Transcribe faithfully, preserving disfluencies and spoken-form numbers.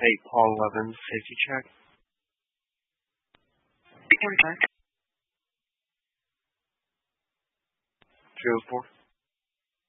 Hey, Paul Levin, safety check. Impact. three oh four.